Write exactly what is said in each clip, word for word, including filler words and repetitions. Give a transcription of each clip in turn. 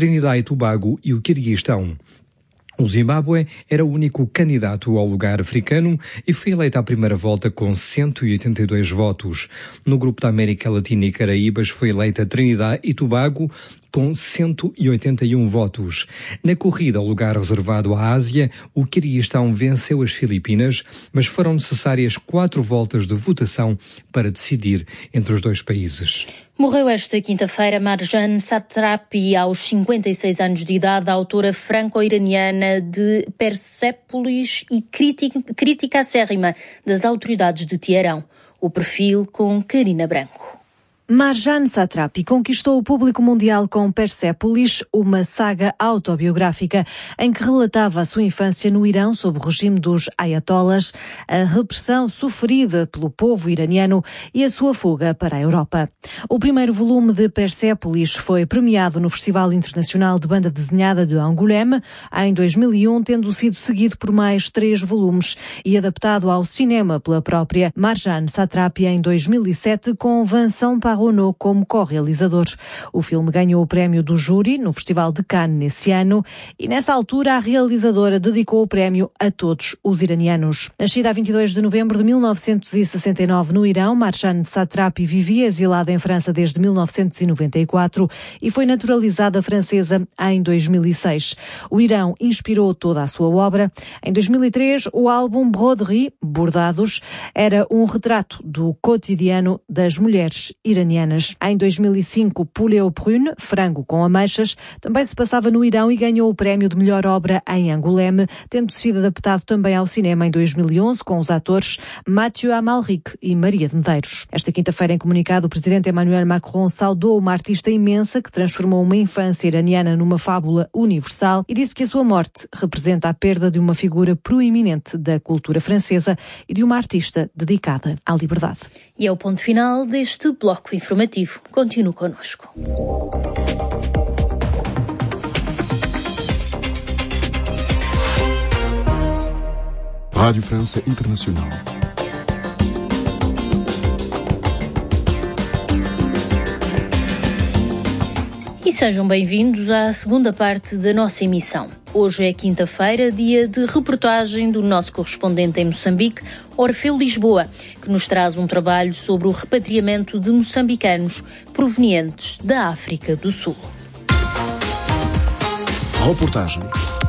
Trinidad e Tobago e o Quirguistão. O Zimbábue era o único candidato ao lugar africano e foi eleito à primeira volta com cento e oitenta e dois votos. No grupo da América Latina e Caraíbas foi eleita Trinidad e Tobago com cento e oitenta e um votos. Na corrida ao lugar reservado à Ásia, o Quirguistão venceu as Filipinas, mas foram necessárias quatro voltas de votação para decidir entre os dois países. Morreu esta quinta-feira Marjane Satrapi, aos cinquenta e seis anos de idade, a autora franco-iraniana de Persépolis e crítica, crítica acérrima das autoridades de Teherão. O perfil com Karina Branco. Marjane Satrapi conquistou o público mundial com Persépolis, uma saga autobiográfica em que relatava a sua infância no Irão sob o regime dos ayatollahs, a repressão sofrida pelo povo iraniano e a sua fuga para a Europa. O primeiro volume de Persépolis foi premiado no Festival Internacional de Banda Desenhada de Angoulême em dois mil e um, tendo sido seguido por mais três volumes e adaptado ao cinema pela própria Marjane Satrapi em dois mil e sete com Vincent Parronneau como co-realizador. O filme ganhou o prémio do júri no Festival de Cannes nesse ano e nessa altura a realizadora dedicou o prémio a todos os iranianos. Nascida a vinte e dois de novembro de mil novecentos e sessenta e nove no Irão, Marjane Satrapi vivia exilada em França desde mil novecentos e noventa e quatro e foi naturalizada francesa em dois mil e seis. O Irão inspirou toda a sua obra. Em dois mil e três, o álbum Broderie, Bordados, era um retrato do cotidiano das mulheres iranianas. Em dois mil e cinco, Poulet au prune, Frango com ameixas, também se passava no Irão e ganhou o prémio de melhor obra em Angoulême, tendo sido adaptado também ao cinema em dois mil e onze com os atores Mathieu Amalric e Maria de Medeiros. Esta quinta-feira, em comunicado, o presidente Emmanuel Macron saudou uma artista imensa que transformou uma infância iraniana numa fábula universal e disse que a sua morte representa a perda de uma figura proeminente da cultura francesa e de uma artista dedicada à liberdade. E é o ponto final deste bloco informativo. Continue connosco. Rádio França Internacional. E sejam bem-vindos à segunda parte da nossa emissão. Hoje é quinta-feira, dia de reportagem do nosso correspondente em Moçambique, Orfeu Lisboa, que nos traz um trabalho sobre o repatriamento de moçambicanos provenientes da África do Sul. Reportagem.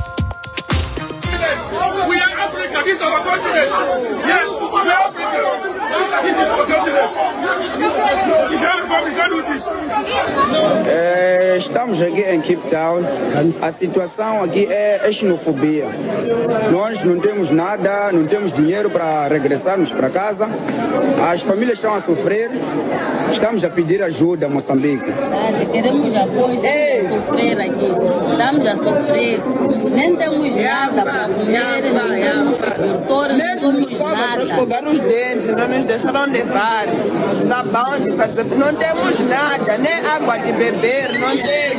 É, estamos aqui em Cape Town. A situação aqui é xenofobia. Nós não temos nada, não temos dinheiro para regressarmos para casa. As famílias estão a sofrer. Estamos a pedir ajuda a Moçambique. Queremos apoio, estamos a sofrer aqui. Estamos a sofrer. Nem temos nada para comer, não temos cobertores, não temos nada. Para escovar os dentes, não nos deixaram levar. Sabão de fazer, não temos nada, nem água de beber, não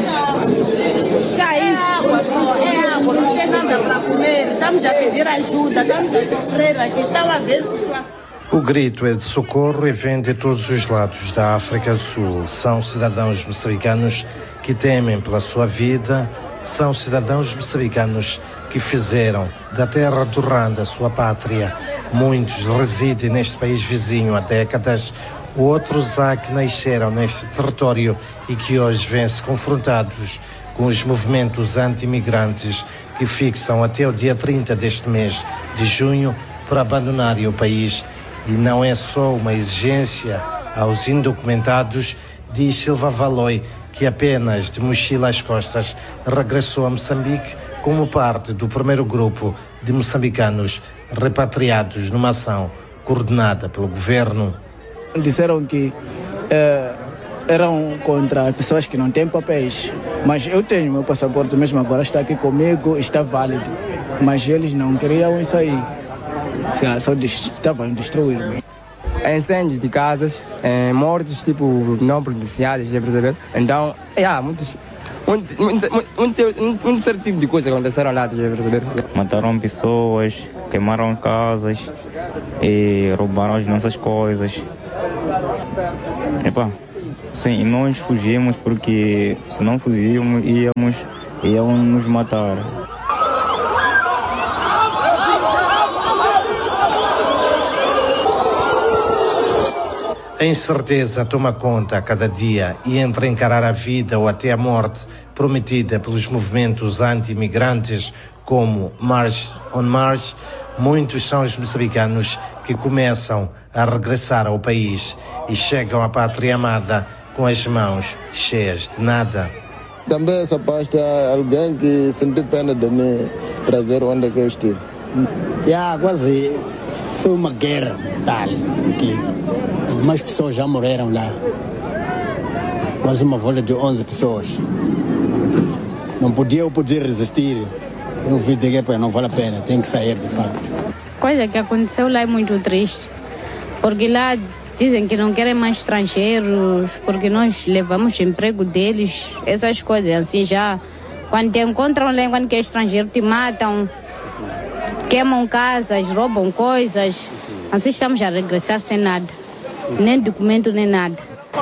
temos. Já é água só, é água, não tem nada para comer. Estamos a pedir ajuda, estamos a sofrer aqui, estamos a ver. O grito é de socorro e vem de todos os lados da África do Sul. São cidadãos moçambicanos que temem pela sua vida, são cidadãos moçambicanos que fizeram da terra do Rwanda a sua pátria. Muitos residem neste país vizinho há décadas, outros há que nasceram neste território e que hoje vêm-se confrontados com os movimentos anti-imigrantes que fixam até o dia trinta deste mês de junho para abandonarem o país. E não é só uma exigência aos indocumentados, diz Silva Valoi, que apenas de mochila às costas regressou a Moçambique como parte do primeiro grupo de moçambicanos repatriados numa ação coordenada pelo governo. Disseram que é, eram contra pessoas que não têm papéis, mas eu tenho meu passaporte mesmo agora, está aqui comigo, está válido, mas eles não queriam isso aí, só estavam destruindo. Incêndio de casas, é, mortes tipo não presenciadas, já perceber? Então, é, muitos, muito, muito, muito, muito, muito certo tipo de coisa que aconteceram lá, já perceber? Mataram pessoas, queimaram casas e roubaram as nossas coisas. Epa, Sim, nós fugimos porque se não fugíamos íamos, iam nos matar. A incerteza toma conta a cada dia e entre encarar a vida ou até a morte prometida pelos movimentos anti-imigrantes como March on March, muitos são os moçambicanos que começam a regressar ao país e chegam à pátria amada com as mãos cheias de nada. Também essa parte é alguém que sentiu pena de me trazer onde que eu estive. Já quase foi uma guerra tal, que algumas pessoas já morreram lá. Quase uma volta de onze pessoas. Não podia eu poder resistir. Eu vi de que não vale a pena, tem que sair de fato. Coisa que aconteceu lá é muito triste, porque lá dizem que não querem mais estrangeiros, porque nós levamos o emprego deles, essas coisas assim já. Quando te encontram lá, quando que é estrangeiro, te matam, queimam casas, roubam coisas. Assim estamos a regressar sem nada, nem documento, nem nada.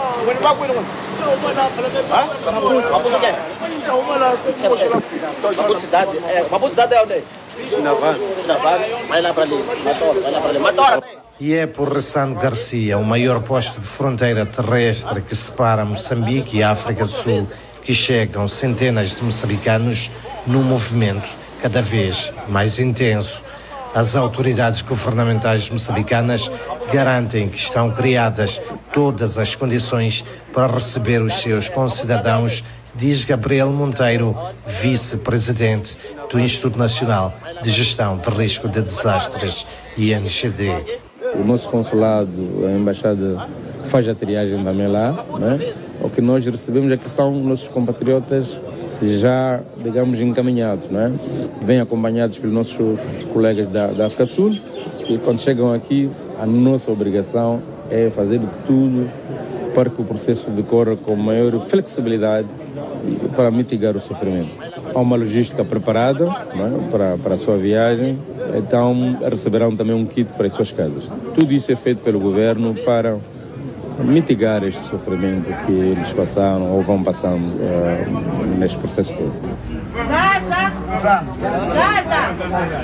E é por Ressano Garcia, o maior posto de fronteira terrestre que separa Moçambique e a África do Sul, que chegam centenas de moçambicanos num movimento cada vez mais intenso. As autoridades governamentais moçambicanas garantem que estão criadas todas as condições para receber os seus concidadãos, diz Gabriel Monteiro, vice-presidente do Instituto Nacional de Gestão de Risco de Desastres, I N G D. O nosso consulado, a embaixada, faz a triagem também lá, né? O que nós recebemos aqui são nossos compatriotas já, digamos, encaminhados, né? Vêm acompanhados pelos nossos colegas da, da África do Sul, e quando chegam aqui, a nossa obrigação é fazer tudo para que o processo decorra com maior flexibilidade para mitigar o sofrimento. Há uma logística preparada, né, para, para a sua viagem, então receberão também um kit para as suas casas. Tudo isso é feito pelo governo para mitigar este sofrimento que eles passaram ou vão passando uh, neste processo todo. Gaza! Gaza!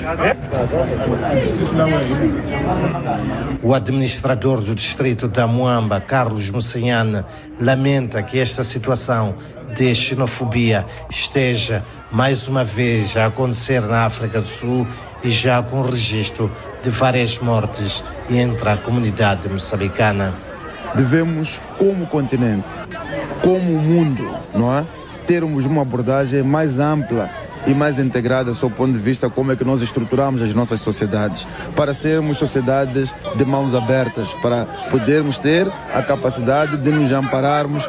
O administrador do distrito da Moamba, Carlos Moçanhane, lamenta que esta situação de xenofobia esteja mais uma vez a acontecer na África do Sul e já com registro de várias mortes entre a comunidade moçambicana. Devemos, como continente, como mundo, não é? termos uma abordagem mais ampla e mais integrada sob o ponto de vista como é que nós estruturamos as nossas sociedades, para sermos sociedades de mãos abertas, para podermos ter a capacidade de nos ampararmos.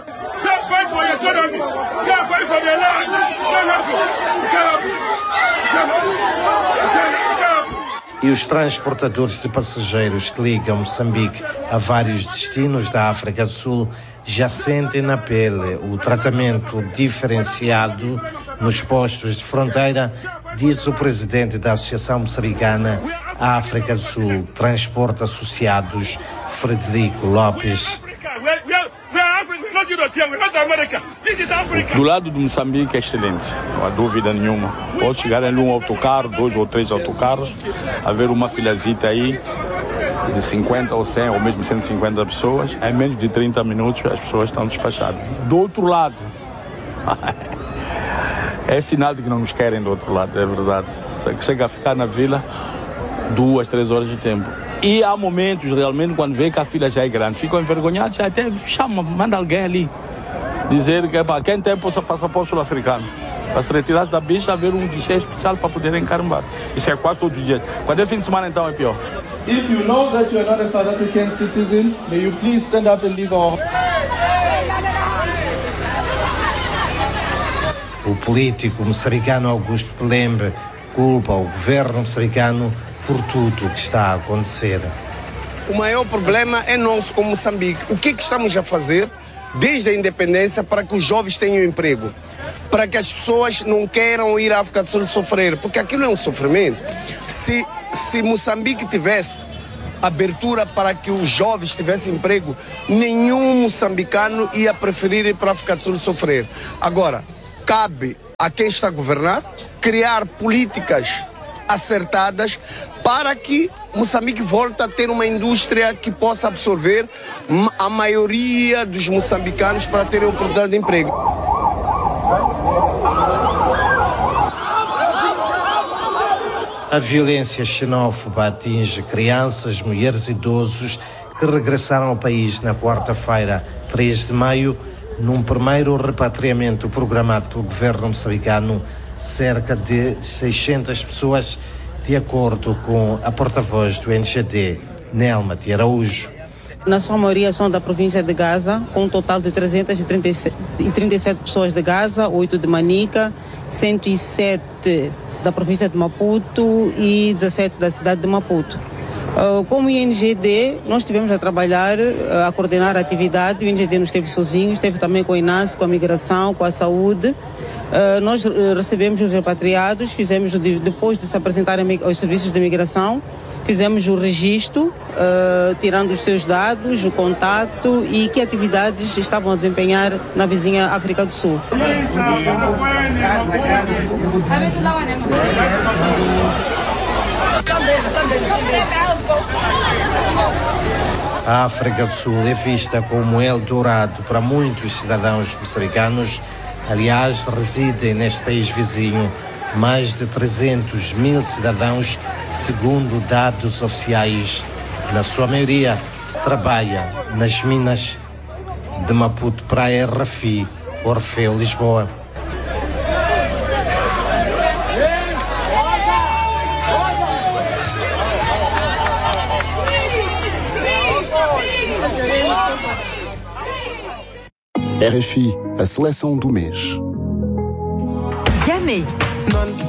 E os transportadores de passageiros que ligam Moçambique a vários destinos da África do Sul já sentem na pele o tratamento diferenciado nos postos de fronteira, diz o presidente da Associação Moçambicana África do Sul, Transporte Associados, Frederico Lopes. Do lado do Moçambique é excelente, não há dúvida nenhuma. Pode chegar em um autocarro, dois ou três autocarros, haver uma filazita aí de cinquenta ou cem ou mesmo cento e cinquenta pessoas, em menos de trinta minutos as pessoas estão despachadas. Do outro lado, é sinal de que não nos querem do outro lado, é verdade. Chega a ficar na vila duas, três horas de tempo. E há momentos, realmente, quando vê que a fila já é grande, ficam envergonhados, já até chama, manda alguém ali, dizer que para quem tem passaporte sul-africano, para se retirar da bicha, haver um guichê especial para poder encarambar. Isso é quase todo dia. Quando é fim de semana, então, é pior. If you know that you are not a South African citizen, may you please stand up and leave our... O político moçambicano Augusto Pelembe culpa o governo moçambicano por tudo o que está a acontecer. O maior problema é nosso como Moçambique. O que, é que estamos a fazer desde a independência para que os jovens tenham emprego? Para que as pessoas não queiram ir à África do Sul sofrer, porque aquilo é um sofrimento. Se, se Moçambique tivesse abertura para que os jovens tivessem emprego, nenhum moçambicano ia preferir ir para a África do Sul sofrer. Agora, cabe a quem está a governar criar políticas acertadas para que Moçambique volte a ter uma indústria que possa absorver a maioria dos moçambicanos para terem oportunidade de emprego. A violência xenófoba atinge crianças, mulheres e idosos que regressaram ao país na quarta-feira, três de maio, num primeiro repatriamento programado pelo governo moçambicano. Cerca de seiscentas pessoas, de acordo com a porta-voz do N G D, Nelma de Araújo. Na sua maioria são da província de Gaza, com um total de trezentas e trinta e sete pessoas de Gaza, oito de Manica, cento e sete da província de Maputo e dezessete da cidade de Maputo. Uh, como I N G D, nós estivemos a trabalhar, uh, a coordenar a atividade. O I N G D não esteve sozinho, esteve também com a INASE, com a migração, com a saúde. Uh, nós uh, recebemos os repatriados, fizemos, depois de se apresentarem aos serviços de migração, fizemos o registro, uh, tirando os seus dados, o contacto e que atividades estavam a desempenhar na vizinha África do Sul. A África do Sul é vista como Eldorado para muitos cidadãos moçambicanos. Aliás, residem neste país vizinho mais de trezentos mil cidadãos, segundo dados oficiais. Na sua maioria, trabalha nas minas de Maputo para a R F I, Orfeu Lisboa. R F I, a seleção do mês. Yamé.